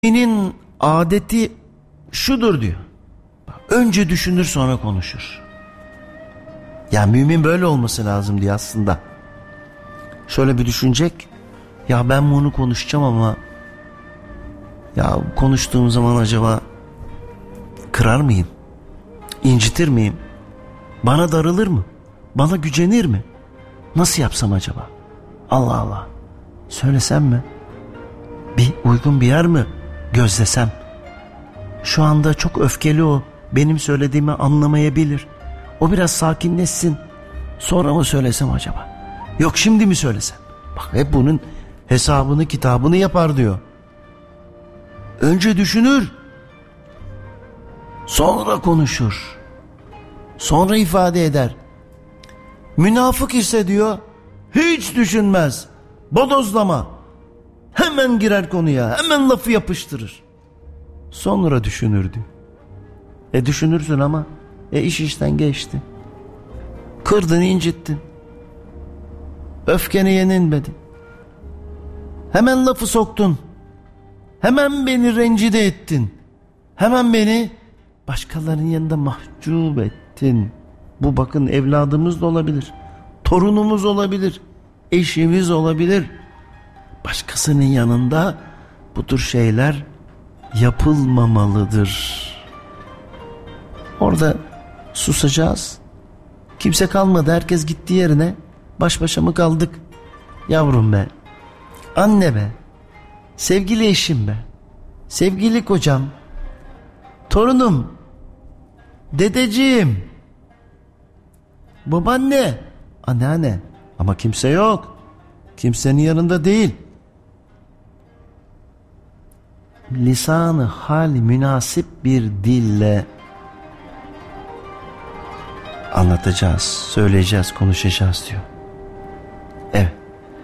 Müminin adeti şudur diyor. Önce düşünür sonra konuşur. Ya mümin böyle olması lazım diye aslında. Şöyle bir düşünecek. Ya ben bunu konuşacağım ama ya konuştuğum zaman acaba kırar mıyım? İncitir miyim? Bana darılır mı? Bana gücenir mi? Nasıl yapsam acaba? Allah Allah. Söylesem mi? Bir uygun bir yer mi gözlesem? Şu anda çok öfkeli o. Benim söylediğimi anlamayabilir. O biraz sakinleşsin. Sonra mı söylesem acaba? Yok şimdi mi söylesem? Bak hep bunun hesabını kitabını yapar diyor. Önce düşünür. Sonra konuşur. Sonra ifade eder. Münafık ise diyor hiç düşünmez. Bodozlama. Hemen girer konuya. Hemen lafı yapıştırır. Sonra düşünür diyor. Düşünürsün ama iş işten geçti. Kırdın, incittin. Öfkeni yenilmedi. Hemen lafı soktun. Hemen beni rencide ettin. Hemen beni başkalarının yanında mahcup ettin. Bu bakın evladımız da olabilir. Torunumuz olabilir. Eşimiz olabilir. Başkasının yanında bu tür şeyler yapılmamalıdır. Orada susacağız. Kimse kalmadı. Herkes gitti yerine. Baş başa mı kaldık? Yavrum be. Anne be. Sevgili eşim be. Sevgili kocam. Torunum. Dedeciğim. Babaanne. Anneanne. Ama kimse yok. Kimsenin yanında değil. Lisan-ı hal münasip bir dille anlatacağız, söyleyeceğiz, konuşacağız diyor. Evet.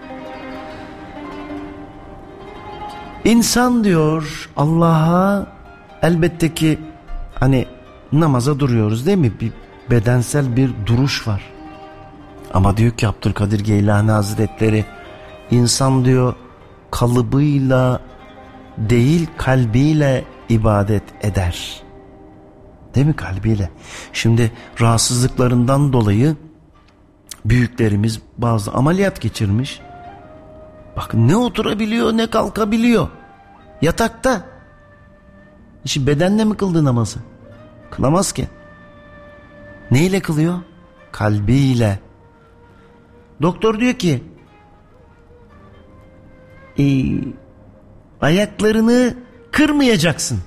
İnsan diyor Allah'a elbette ki hani namaza duruyoruz değil mi? Bir bedensel bir duruş var. Ama diyor ki Abdülkadir Geylani Hazretleri insan diyor kalıbıyla değil kalbiyle ibadet eder. Değil mi? Kalbiyle. Şimdi rahatsızlıklarından dolayı büyüklerimiz bazı ameliyat geçirmiş. Bakın ne oturabiliyor ne kalkabiliyor. Yatakta. İşte bedenle mi kıldı namazı? Kılamaz ki. Neyle kılıyor? Kalbiyle. Doktor diyor ki ayaklarını kırmayacaksın.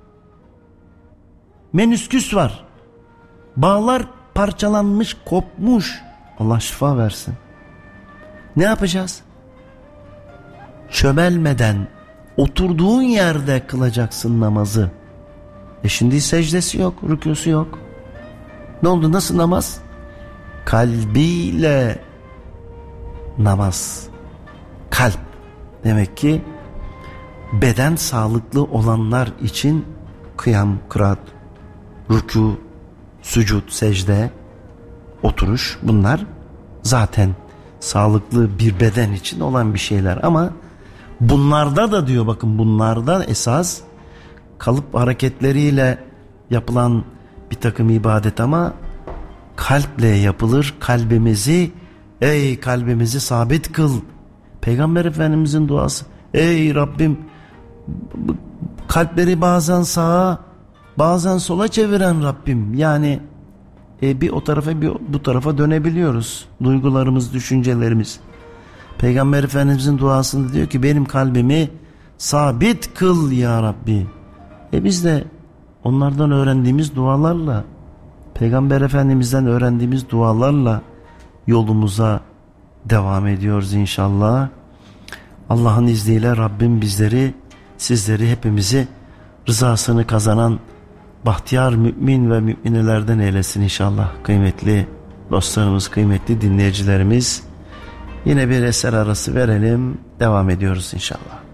Menüsküs var. Bağlar parçalanmış, kopmuş. Allah şifa versin. Ne yapacağız? Çömelmeden oturduğun yerde kılacaksın namazı. Şimdi secdesi yok, rükûsu yok. Ne oldu? Nasıl namaz? Kalbiyle namaz. Kalp. Demek ki beden sağlıklı olanlar için kıyam, kıraat, rükû, sücud, secde, oturuş bunlar zaten sağlıklı bir beden için olan bir şeyler. Ama bunlarda da diyor bakın bunlarda esas kalıp hareketleriyle yapılan bir takım ibadet ama kalple yapılır. Kalbimizi sabit kıl. Peygamber Efendimizin duası. Ey Rabbim kalpleri bazen sağa bazen sola çeviren Rabbim. Yani bir o tarafa bir bu tarafa dönebiliyoruz. Duygularımız, düşüncelerimiz. Peygamber Efendimizin duasında diyor ki benim kalbimi sabit kıl ya Rabbi. Biz de onlardan öğrendiğimiz dualarla Peygamber Efendimiz'den öğrendiğimiz dualarla yolumuza devam ediyoruz inşallah. Allah'ın izniyle Rabbim bizleri, sizleri, hepimizi rızasını kazanan bahtiyar mümin ve müminelerden eylesin inşallah. Kıymetli dostlarımız, kıymetli dinleyicilerimiz, yine bir eser arası verelim, devam ediyoruz inşallah.